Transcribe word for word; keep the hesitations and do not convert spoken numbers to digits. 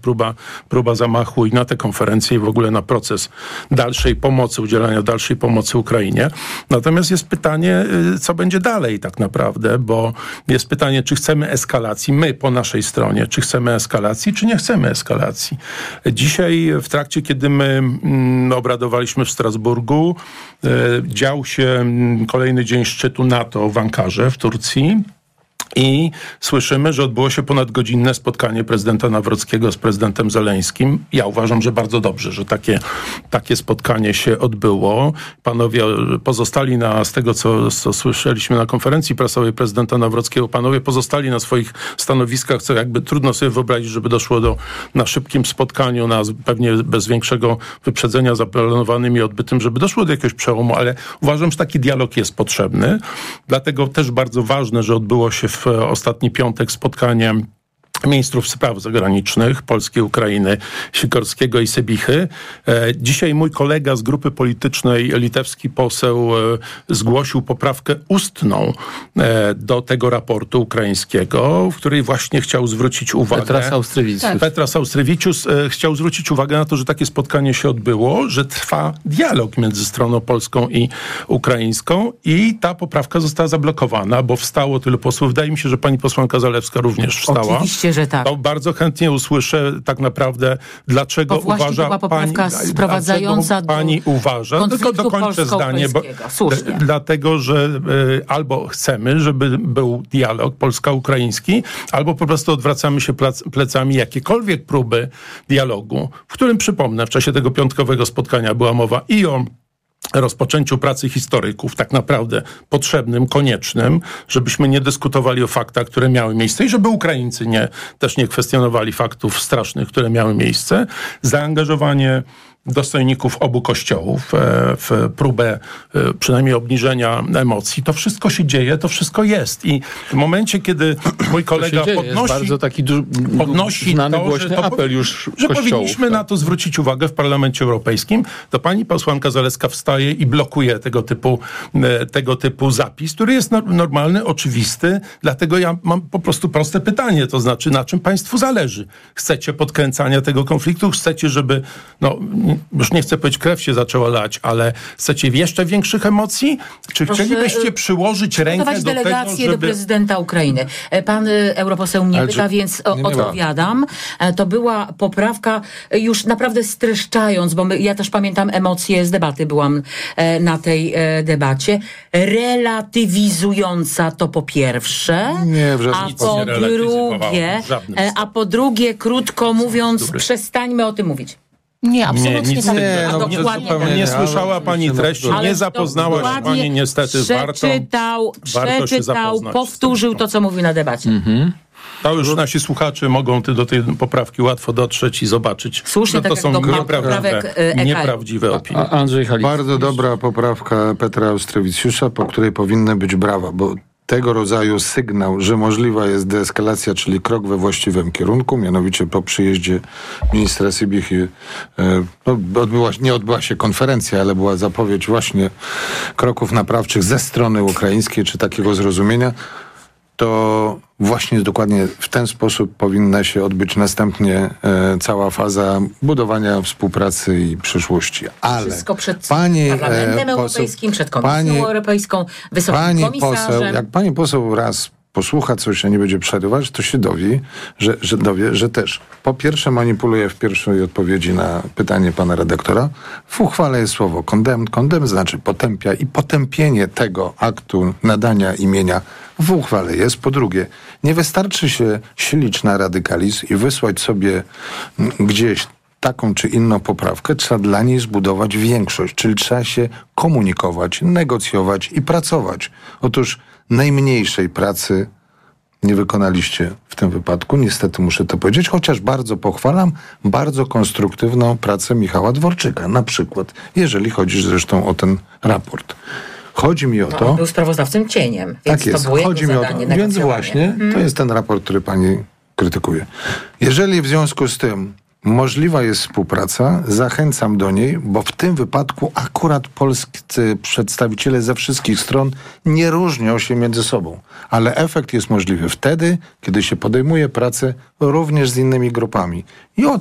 próba, próba zamachu i na tę konferencję i w ogóle na proces dalszej pomocy, udzielania dalszej pomocy Ukrainie. Natomiast jest pytanie, co będzie dalej tak naprawdę, bo jest pytanie, czy chcemy eskalacji, my po naszej stronie, czy chcemy eskalacji, czy nie chcemy eskalacji. Dzisiaj w trakcie, kiedy my mm, obradowaliśmy w Strasburgu, e, dział się kolejny dzień szczytu NATO w Ankarze w Turcji. I słyszymy, że odbyło się ponadgodzinne spotkanie prezydenta Nawrockiego z prezydentem Zeleńskim. Ja uważam, że bardzo dobrze, że takie, takie spotkanie się odbyło. Panowie pozostali na, z tego co, co słyszeliśmy na konferencji prasowej prezydenta Nawrockiego, panowie pozostali na swoich stanowiskach, co jakby trudno sobie wyobrazić, żeby doszło do, na szybkim spotkaniu, na pewnie bez większego wyprzedzenia zaplanowanym i odbytym, żeby doszło do jakiegoś przełomu, ale uważam, że taki dialog jest potrzebny. Dlatego też bardzo ważne, że odbyło się w w ostatni piątek spotkanie ministrów spraw zagranicznych Polski, Ukrainy, Sikorskiego i Sebichy. Dzisiaj mój kolega z grupy politycznej, litewski poseł, zgłosił poprawkę ustną do tego raportu ukraińskiego, w której właśnie chciał zwrócić uwagę... Petras Austrevicius. Tak. Petras Austrevicius chciał zwrócić uwagę na to, że takie spotkanie się odbyło, że trwa dialog między stroną polską i ukraińską i ta poprawka została zablokowana, bo wstało tylu posłów. Wydaje mi się, że pani posłanka Zalewska również wstała. Oczywiście, że tak. To bardzo chętnie usłyszę tak naprawdę, dlaczego bo właśnie uważa to była poprawka pani, sprowadzająca pani do uważa, tylko dokończę zdanie, bo, Słusznie. dlatego, że y, albo chcemy, żeby był dialog polsko-ukraiński, albo po prostu odwracamy się plac, plecami jakiekolwiek próby dialogu, w którym, przypomnę, w czasie tego piątkowego spotkania była mowa i o rozpoczęciu pracy historyków, tak naprawdę potrzebnym, koniecznym, żebyśmy nie dyskutowali o faktach, które miały miejsce i żeby Ukraińcy nie, też nie kwestionowali faktów strasznych, które miały miejsce. Zaangażowanie dostojników obu kościołów w próbę przynajmniej obniżenia emocji. To wszystko się dzieje, to wszystko jest. I w momencie, kiedy mój kolega dzieje, podnosi, jest bardzo taki du- podnosi znany, to, głośny że, to, apel już że kościołów, powinniśmy tak. na to zwrócić uwagę w Parlamencie Europejskim, to pani posłanka Zalewska wstaje i blokuje tego typu, tego typu zapis, który jest normalny, oczywisty. Dlatego ja mam po prostu proste pytanie, to znaczy, na czym państwu zależy? Chcecie podkręcania tego konfliktu? Chcecie, żeby, no już nie chcę powiedzieć, krew się zaczęła lać, ale chcecie jeszcze większych emocji? Czy Proszę, chcielibyście przyłożyć rękę do tego, delegację żeby... do prezydenta Ukrainy. Pan europoseł mnie Ale pyta, czy... więc nie, nie odpowiadam. Ma. To była poprawka już naprawdę streszczając, bo my, ja też pamiętam emocje z debaty, byłam na tej debacie, relatywizująca to po pierwsze, nie, w a po drugie, a po drugie, krótko mówiąc, przestańmy o tym mówić. Nie, absolutnie nie, nic, tak. nie, A no, dokładnie nie, tak. nie słyszała pani treści, Ale nie zapoznała się pani niestety. Przeczytał, warto, przeczytał, warto powtórzył to, co mówił na debacie. Mhm. To już nasi słuchacze mogą ty do tej poprawki łatwo dotrzeć i zobaczyć. Słusznie, że to tak są jak do nieprawdziwe, poprawek, e, nieprawdziwe opinie. A, Andrzej Halicki. Bardzo dobra poprawka Petra Austreviciusa, po której powinny być brawa, bo tego rodzaju sygnał, że możliwa jest deeskalacja, czyli krok we właściwym kierunku, mianowicie po przyjeździe ministra Sebichy, no, odbyła, nie odbyła się konferencja, ale była zapowiedź właśnie kroków naprawczych ze strony ukraińskiej, czy takiego zrozumienia, to właśnie dokładnie w ten sposób powinna się odbyć następnie e, cała faza budowania współpracy i przyszłości. Ale wszystko przed pani, Parlamentem e, Europejskim, przed Komisją pani, Europejską, Wysokim pani Komisarzem. Poseł, jak pani poseł raz posłucha coś, a nie będzie przerywać, to się dowie, że, że dowie, że też po pierwsze manipuluje w pierwszej odpowiedzi na pytanie pana redaktora. W uchwale jest słowo condemn. Condemn znaczy potępia i potępienie tego aktu nadania imienia w uchwale jest. Po drugie, nie wystarczy się silić na radykalizm i wysłać sobie gdzieś taką czy inną poprawkę, trzeba dla niej zbudować większość, czyli trzeba się komunikować, negocjować i pracować. Otóż najmniejszej pracy nie wykonaliście w tym wypadku, niestety muszę to powiedzieć, chociaż bardzo pochwalam bardzo konstruktywną pracę Michała Dworczyka, na przykład, jeżeli chodzi zresztą o ten raport. Chodzi mi o no, to... On był sprawozdawcą cieniem, więc tak jest, to było chodzi mi o to. zadanie, Więc właśnie, hmm. to jest ten raport, który pani krytykuje. Jeżeli w związku z tym możliwa jest współpraca, zachęcam do niej, bo w tym wypadku akurat polscy przedstawiciele ze wszystkich stron nie różnią się między sobą. Ale efekt jest możliwy wtedy, kiedy się podejmuje pracę również z innymi grupami. I o